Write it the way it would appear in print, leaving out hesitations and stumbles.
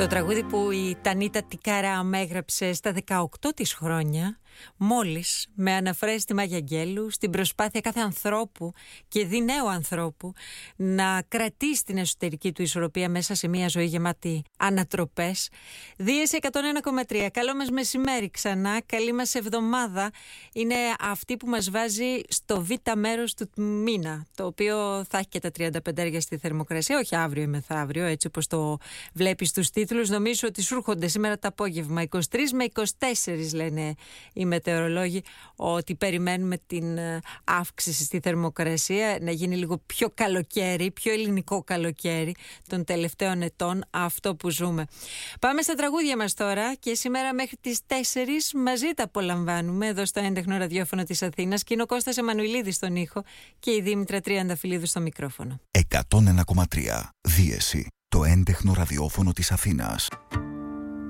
Το τραγούδι που η Τανίτα Τικάρα έγραψε στα 18 της χρόνια, μόλις με αναφορά στη Μάγια Αγγέλου, στην προσπάθεια κάθε ανθρώπου και δι νέου ανθρώπου να κρατήσει την εσωτερική του ισορροπία μέσα σε μια ζωή γεμάτη ανατροπές. Δίεση 101,3. Καλό μας μεσημέρι ξανά, καλή μας εβδομάδα. Είναι αυτή που μας βάζει στο β' μέρος του μήνα, το οποίο θα έχει και τα 35 στη θερμοκρασία, όχι αύριο ή μεθαύριο, έτσι όπως το βλέπεις στους τίτλους. Νομίζω ότι σου έρχονται σήμερα το απόγευμα 23 με 24, λένε οι μετεωρολόγοι, ότι περιμένουμε την αύξηση στη θερμοκρασία, να γίνει λίγο πιο καλοκαίρι, πιο ελληνικό καλοκαίρι των τελευταίων ετών, αυτό που ζούμε. Πάμε στα τραγούδια μας τώρα και σήμερα μέχρι τις 4 μαζί τα απολαμβάνουμε εδώ στο έντεχνο ραδιόφωνο της Αθήνας και είναι ο Κώστας Εμμανουηλίδης στον ήχο και η Δήμητρα Τριανταφυλλίδου στο μικρόφωνο. 101,3 Δίεση, το έντεχνο ραδιόφωνο της Αθήνας.